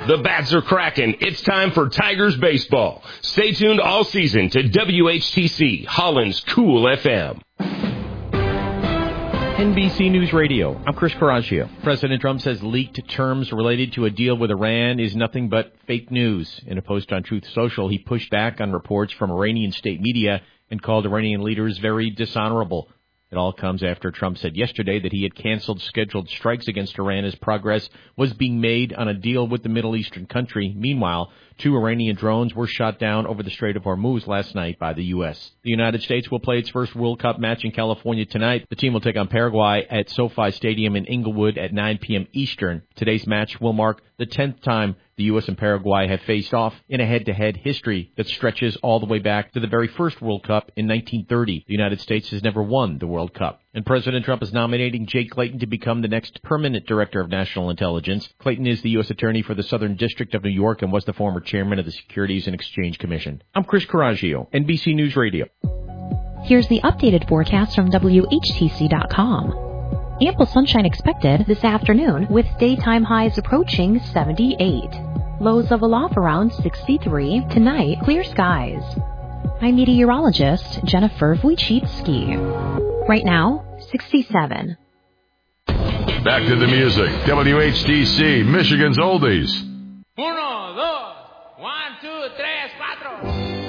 The bats are cracking. It's time for Tigers baseball. Stay tuned all season to WHTC, Holland's Cool FM. NBC News Radio. I'm Chris Coraggio. President Trump says leaked terms related to a deal with Iran is nothing but fake news. In a post on Truth Social, he pushed back on reports from Iranian state media and called Iranian leaders very dishonorable. It all comes after Trump said yesterday that he had canceled scheduled strikes against Iran as progress was being made on a deal with the Middle Eastern country. Meanwhile, 2 Iranian drones were shot down over the Strait of Hormuz last night by the U.S. The United States will play its first World Cup match in California tonight. The team will take on Paraguay at SoFi Stadium in Inglewood at 9 p.m. Eastern. Today's match will mark the 10th time the U.S. and Paraguay have faced off in a head-to-head history that stretches all the way back to the very first World Cup in 1930. The United States has never won the World Cup. And President Trump is nominating Jay Clayton to become the next permanent director of national intelligence. Clayton is the U.S. Attorney for the Southern District of New York and was the former chairman of the Securities and Exchange Commission. I'm Chris Coraggio, NBC News Radio. Here's the updated forecast from WHTC.com. Ample sunshine expected this afternoon with daytime highs approaching 78. Lows of aloft around 63. Tonight, clear skies. I'm meteorologist Jennifer Wojcicki. Right now, 67. Back to the music. WHTC, Michigan's Oldies. 1, 2, 1, 2, 3, 4.